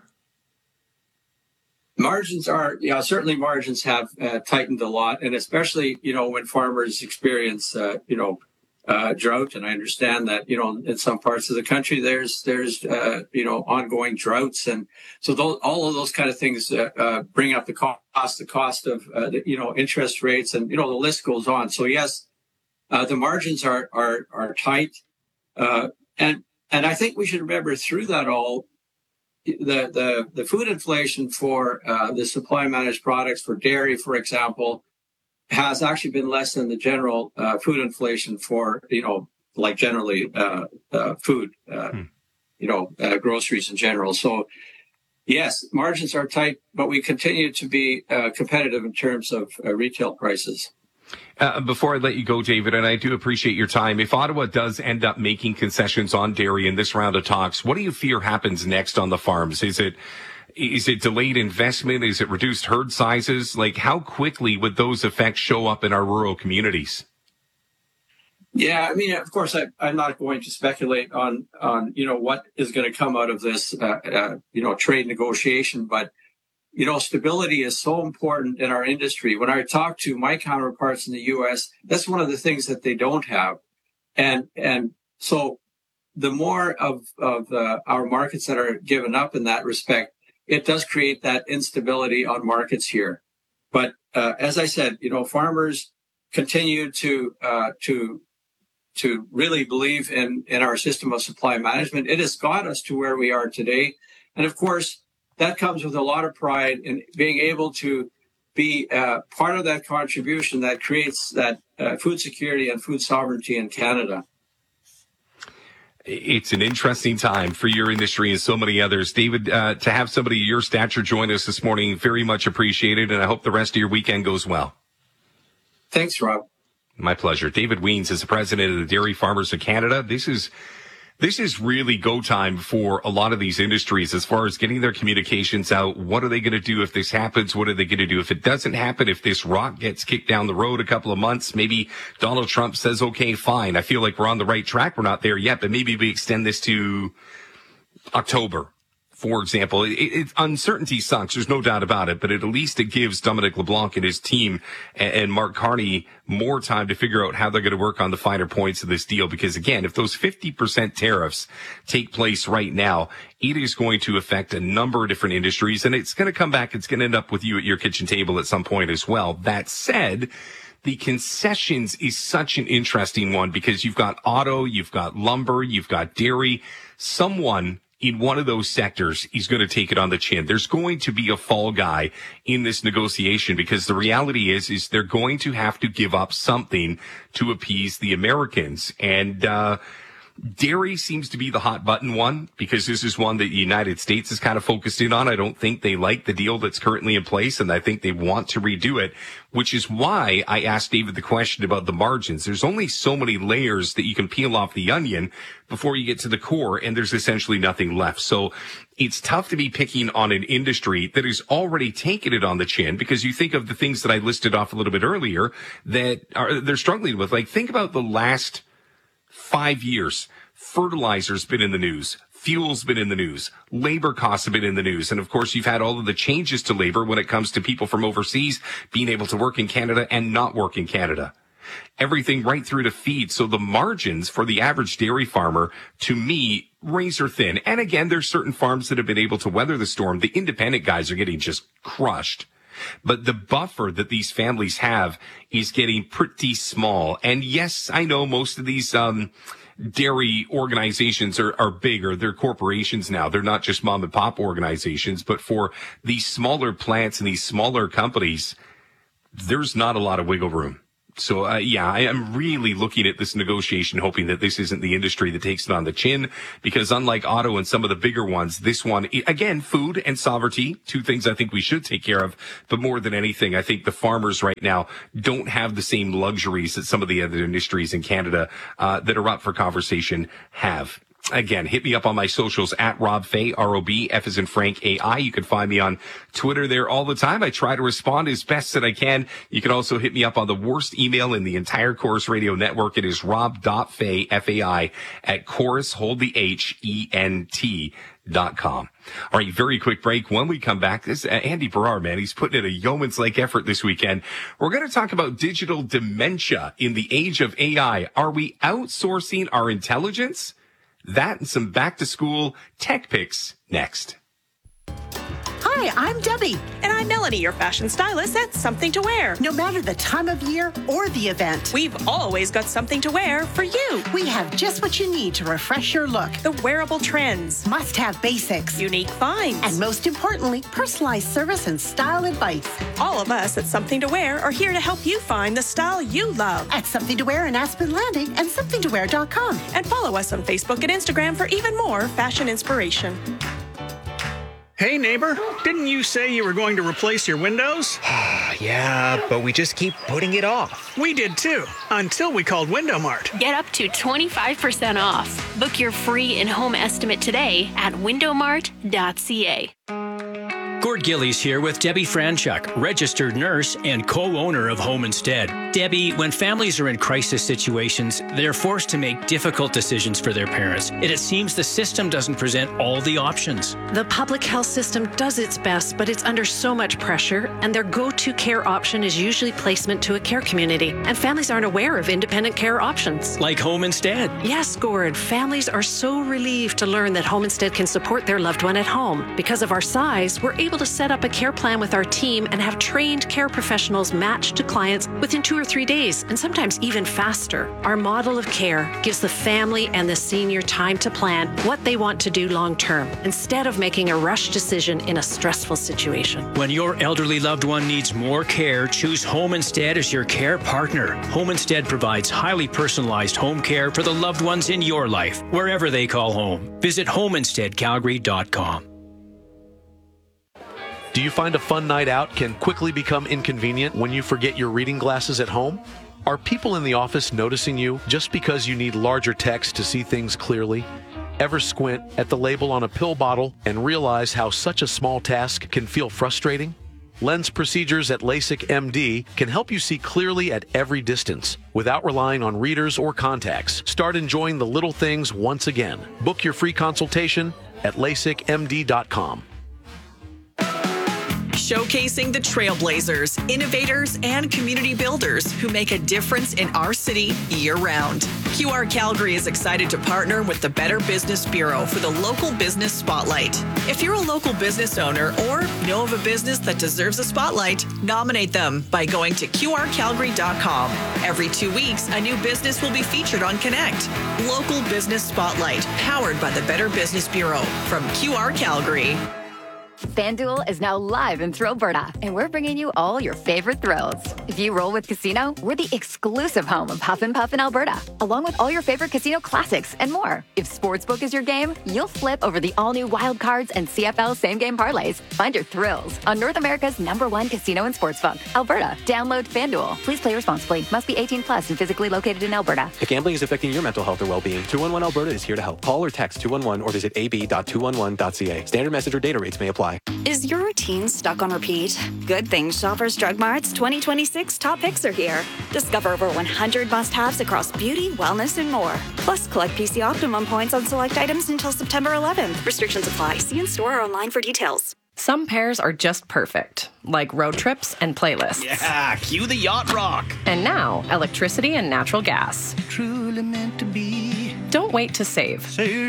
Margins are, yeah, certainly margins have uh, tightened a lot. And especially, you know, when farmers experience, uh, you know, Uh, drought, and I understand that, you know, in some parts of the country, there's, there's, uh, you know, ongoing droughts. And so those, all of those kind of things, uh, uh, bring up the cost, the cost of, uh, the, you know, interest rates, and, you know, the list goes on. So yes, uh, the margins are, are, are tight. Uh, and, and I think we should remember through that all, the, the, the food inflation for, uh, the supply managed products for dairy, for example, has actually been less than the general uh, food inflation for, you know, like generally uh, uh, food, uh, hmm. you know, uh, groceries in general. So, yes, margins are tight, but we continue to be uh, competitive in terms of uh, retail prices. Uh, before I let you go, David, and I do appreciate your time, if Ottawa does end up making concessions on dairy in this round of talks, what do you fear happens next on the farms? Is it Is it delayed investment? Is it reduced herd sizes? Like, how quickly would those effects show up in our rural communities? Yeah, I mean, of course, I, I'm not going to speculate on, on you know, what is going to come out of this, uh, uh, you know, trade negotiation. But, you know, stability is so important in our industry. When I talk to my counterparts in the U S, that's one of the things that they don't have. And and so the more of, of uh, our markets that are given up in that respect, it does create that instability on markets here. But uh, as I said, you know, farmers continue to uh, to to really believe in, in our system of supply management. It has got us to where we are today. And of course, that comes with a lot of pride in being able to be uh, part of that contribution that creates that uh, food security and food sovereignty in Canada. It's an interesting time for your industry and so many others. David, uh, to have somebody of your stature join us this morning, very much appreciated, and I hope the rest of your weekend goes well. Thanks, Rob. My pleasure. David Wiens is the president of the Dairy Farmers of Canada. This is This is really go time for a lot of these industries as far as getting their communications out. What are they going to do if this happens? What are they going to do if it doesn't happen? If this rock gets kicked down the road a couple of months, maybe Donald Trump says, okay, fine. I feel like we're on the right track. We're not there yet, but maybe we extend this to October, for example. It, it, uncertainty sucks. There's no doubt about it, but at least it gives Dominic LeBlanc and his team and, and Mark Carney more time to figure out how they're going to work on the finer points of this deal. Because again, if those fifty percent tariffs take place right now, it is going to affect a number of different industries, and it's going to come back. It's going to end up with you at your kitchen table at some point as well. That said, the concessions is such an interesting one because you've got auto, you've got lumber, you've got dairy. Someone in one of those sectors is going to take it on the chin. There's going to be a fall guy in this negotiation because the reality is, is they're going to have to give up something to appease the Americans. And, uh, dairy seems to be the hot button one because this is one that the United States is kind of focused in on. I don't think they like the deal that's currently in place, and I think they want to redo it, which is why I asked David the question about the margins. There's only so many layers that you can peel off the onion before you get to the core, and there's essentially nothing left. So it's tough to be picking on an industry that has already taken it on the chin because you think of the things that I listed off a little bit earlier that are they're struggling with. Like, think about the last five years. Fertilizer's been in the news. Fuel's been in the news. Labor costs have been in the news. And of course, you've had all of the changes to labor when it comes to people from overseas being able to work in Canada and not work in Canada. Everything right through to feed. So the margins for the average dairy farmer, to me, razor thin. And again, there's certain farms that have been able to weather the storm. The independent guys are getting just crushed. But the buffer that these families have is getting pretty small. And yes, I know most of these um dairy organizations are, are bigger. They're corporations now. They're not just mom and pop organizations. But for these smaller plants and these smaller companies, there's not a lot of wiggle room. So, uh, yeah, I am really looking at this negotiation, hoping that this isn't the industry that takes it on the chin, because unlike auto and some of the bigger ones, this one, again, food and sovereignty, two things I think we should take care of. But more than anything, I think the farmers right now don't have the same luxuries that some of the other industries in Canada uh, that are up for conversation have. Again, hit me up on my socials at Rob Fay, R O B, F as in Frank, A I. You can find me on Twitter there all the time. I try to respond as best that I can. You can also hit me up on the worst email in the entire Chorus Radio network. It is rob.fay, F A I, at Chorus, hold the H, E N T dot com. All right, very quick break. When we come back, this uh, Andy Barrar, man, he's putting in a yeoman's like effort this weekend. We're going to talk about digital dementia in the age of A I. Are we outsourcing our intelligence? That and some back-to-school tech picks next. Hi, I'm Debbie. And I'm Melanie, your fashion stylist at Something to Wear. No matter the time of year or the event, we've always got something to wear for you. We have just what you need to refresh your look. The wearable trends, must-have basics, unique finds, and most importantly, personalized service and style advice. All of us at Something to Wear are here to help you find the style you love. At Something to Wear in Aspen Landing and something to wear dot com. And follow us on Facebook and Instagram for even more fashion inspiration. Hey, neighbor, didn't you say you were going to replace your windows? Yeah, but we just keep putting it off. We did too, until we called Window Mart. Get up to twenty-five percent off. Book your free in-home estimate today at window mart dot c a. Gord Gillies here with Debbie Franchuk, registered nurse and co-owner of Home Instead. Debbie, when families are in crisis situations, they're forced to make difficult decisions for their parents, and it seems the system doesn't present all the options. The public health system does its best, but it's under so much pressure, and their go-to care option is usually placement to a care community, and families aren't aware of independent care options. Like Home Instead. Yes, Gord. Families are so relieved to learn that Home Instead can support their loved one at home. Because of our size, we're able to set up a care plan with our team and have trained care professionals matched to clients within two or three days, and sometimes even faster. Our model of care gives the family and the senior time to plan what they want to do long term, instead of making a rush decision in a stressful situation. When your elderly loved one needs more care, choose Home Instead as your care partner. Home Instead provides highly personalized home care for the loved ones in your life, wherever they call home. Visit home instead calgary dot com. Do you find a fun night out can quickly become inconvenient when you forget your reading glasses at home? Are people in the office noticing you just because you need larger text to see things clearly? Ever squint at the label on a pill bottle and realize how such a small task can feel frustrating? Lens procedures at LASIK M D can help you see clearly at every distance without relying on readers or contacts. Start enjoying the little things once again. Book your free consultation at lasik m d dot com. Showcasing the trailblazers, innovators, and community builders who make a difference in our city year-round. Q R Calgary is excited to partner with the Better Business Bureau for the Local Business Spotlight. If you're a local business owner or know of a business that deserves a spotlight, nominate them by going to q r calgary dot com. Every two weeks, a new business will be featured on Connect. Local Business Spotlight, powered by the Better Business Bureau from Q R Calgary. FanDuel is now live in Thrillberta, and we're bringing you all your favorite thrills. If you roll with Casino, we're the exclusive home of Puff and Puff in Alberta, along with all your favorite casino classics and more. If Sportsbook is your game, you'll flip over the all-new Wild Cards and C F L same-game parlays. Find your thrills on North America's number one casino and sportsbook, Alberta. Download FanDuel. Please play responsibly. Must be eighteen plus and physically located in Alberta. If gambling is affecting your mental health or well-being, two one one Alberta is here to help. Call or text two one one or visit a b dot two one one dot c a. Standard message or data rates may apply. Is your routine stuck on repeat? Good thing Shoppers Drug Mart's twenty twenty-six top picks are here. Discover over one hundred must-haves across beauty, wellness, and more. Plus, collect P C Optimum points on select items until September eleventh. Restrictions apply. See in store or online for details. Some pairs are just perfect, like road trips and playlists. Yeah, cue the yacht rock. And now, electricity and natural gas. Truly meant to be. Don't wait to save. Save.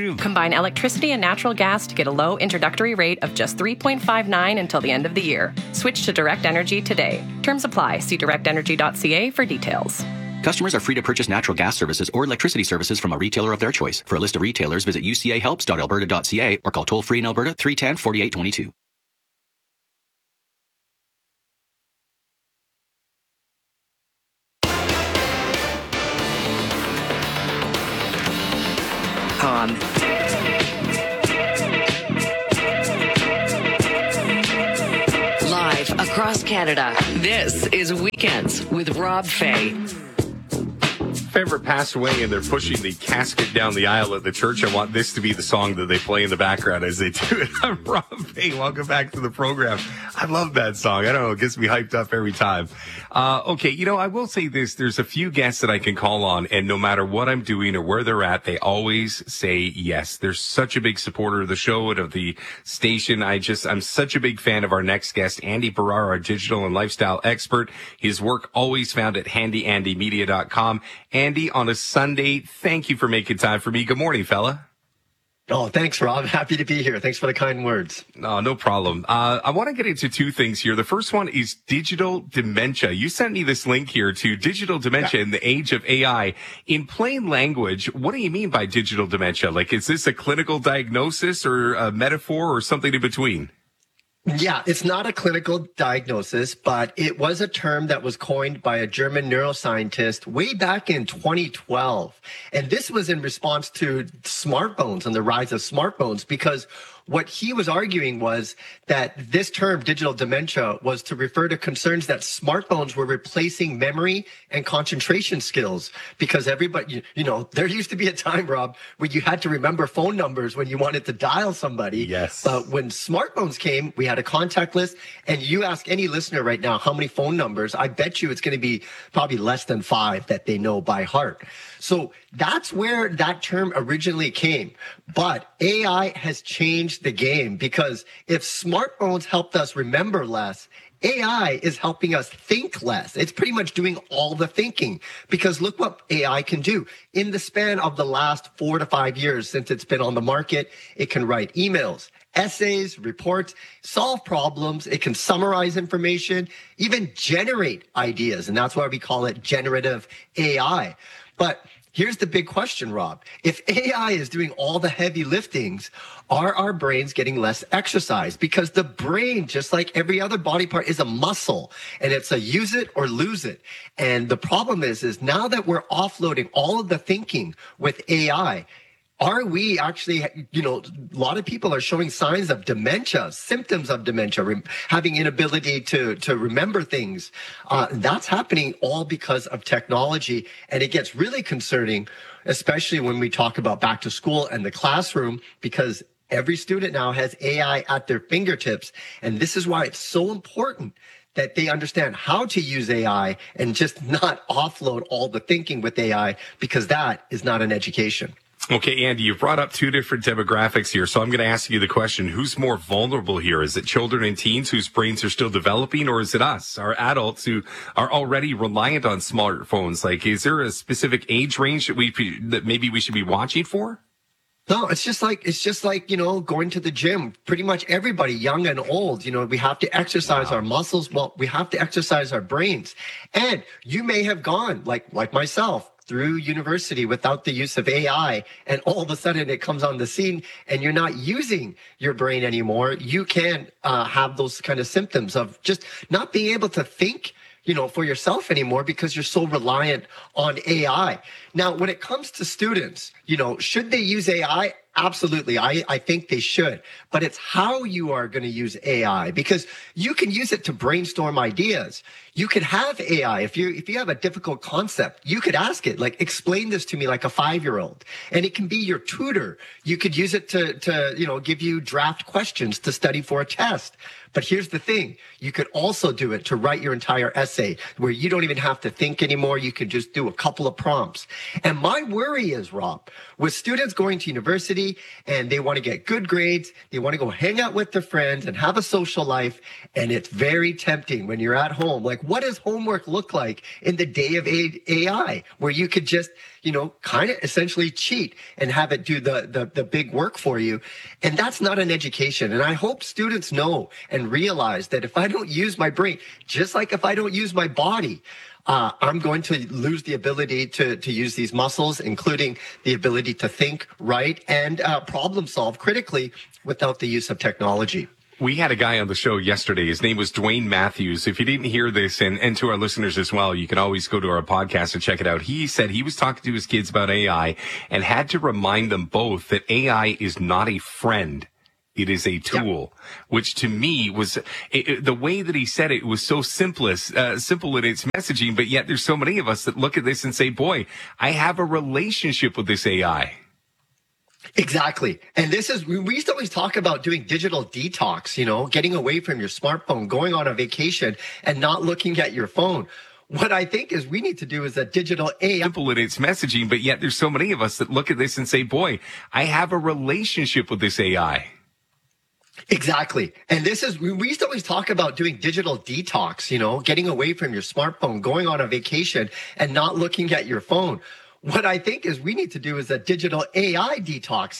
do? Combine electricity and natural gas to get a low introductory rate of just three point five nine until the end of the year. Switch to Direct Energy today. Terms apply. See direct energy dot c a for details. Customers are free to purchase natural gas services or electricity services from a retailer of their choice. For a list of retailers, visit u c a helps dot alberta dot c a or call toll-free in Alberta three one zero, four eight two two. On. Live across Canada, this is Weekends with Rob Fay. If I ever passed away and they're pushing the casket down the aisle at the church, I want this to be the song that they play in the background as they do it. I'm Rob Fay. Welcome back to the program. I love that song. I don't know. It gets me hyped up every time. Uh, okay. You know, I will say this. There's a few guests that I can call on, and no matter what I'm doing or where they're at, they always say yes. They're such a big supporter of the show and of the station. I just, I'm such a big fan of our next guest, Andy Barrar, our digital and lifestyle expert. His work always found at handy andy media dot com. Andy, on a Sunday, thank you for making time for me. Good morning, fella. Oh, thanks, Rob. Happy to be here. Thanks for the kind words. No, no problem. Uh, I want to get into two things here. The first one is digital dementia. You sent me this link here to digital dementia yeah. in the age of A I. In plain language, what do you mean by digital dementia? Like, is this a clinical diagnosis or a metaphor or something in between? Yeah, it's not a clinical diagnosis, but it was a term that was coined by a German neuroscientist way back in twenty twelve. And this was in response to smartphones and the rise of smartphones, because what he was arguing was that this term, digital dementia, was to refer to concerns that smartphones were replacing memory and concentration skills. Because everybody, you, you know, there used to be a time, Rob, where you had to remember phone numbers when you wanted to dial somebody. Yes. But when smartphones came, we had a contact list. And you ask any listener right now how many phone numbers, I bet you it's going to be probably less than five that they know by heart. So that's where that term originally came. But A I has changed the game, because if smartphones helped us remember less, A I is helping us think less. It's pretty much doing all the thinking, because look what A I can do. In the span of the last four to five years since it's been on the market, it can write emails, essays, reports, solve problems. It can summarize information, even generate ideas. And that's why we call it generative A I. But here's the big question, Rob. If A I is doing all the heavy liftings, are our brains getting less exercise? Because the brain, just like every other body part, is a muscle, and it's a use it or lose it. And the problem is, is now that we're offloading all of the thinking with A I, are we actually, you know, a lot of people are showing signs of dementia, symptoms of dementia, re- having inability to, to remember things. Uh, that's happening all because of technology. And it gets really concerning, especially when we talk about back to school and the classroom, because every student now has A I at their fingertips. And this is why it's so important that they understand how to use A I and just not offload all the thinking with A I, because that is not an education. Okay, Andy, you've brought up two different demographics here, so I'm going to ask you the question, who's more vulnerable here? Is it children and teens whose brains are still developing, or is it us, our adults who are already reliant on smartphones? Like, is there a specific age range that we that maybe we should be watching for? No, it's just like, it's just like, you know, going to the gym. Pretty much everybody, young and old, you know, we have to exercise wow. our muscles. Well, we have to exercise our brains. And you may have gone, like, like myself, through university without the use of A I, and all of a sudden it comes on the scene and you're not using your brain anymore. You can uh, have those kind of symptoms of just not being able to think, you know, for yourself anymore, because you're so reliant on A I. Now, when it comes to students, you know, should they use A I? Absolutely. I, I think they should. But it's how you are going to use A I, because you can use it to brainstorm ideas. You could have A I. If you, if you have a difficult concept, you could ask it, like, explain this to me like a five-year-old. And it can be your tutor. You could use it to, to, you know, give you draft questions to study for a test. But here's the thing. You could also do it to write your entire essay, where you don't even have to think anymore. You could just do a couple of prompts. And my worry is, Rob, with students going to university and they want to get good grades, they want to go hang out with their friends and have a social life. And it's very tempting when you're at home. Like, what does homework look like in the day of A I, where you could just you know, kind of essentially cheat and have it do the, the, the big work for you. And that's not an education. And I hope students know and realize that if I don't use my brain, just like if I don't use my body, Uh, I'm going to lose the ability to, to use these muscles, including the ability to think, write, and uh, problem solve critically without the use of technology. We had a guy on the show yesterday. His name was Dwayne Matthews. If you didn't hear this, and, and to our listeners as well, you can always go to our podcast and check it out. He said he was talking to his kids about A I and had to remind them both that A I is not a friend. It is a tool, yeah. which to me was it, it, the way that he said it was so simplest, uh, simple in its messaging. But yet there's so many of us that look at this and say, boy, I have a relationship with this A I. Exactly. And this is, we used to always talk about doing digital detox, you know, getting away from your smartphone, going on a vacation and not looking at your phone. What I think is we need to do is a digital A I. Simple in its messaging, but yet there's so many of us that look at this and say, boy, I have a relationship with this A I. Exactly. And this is, we used to always talk about doing digital detox, you know, getting away from your smartphone, going on a vacation and not looking at your phone. What I think is we need to do is a digital A I detox.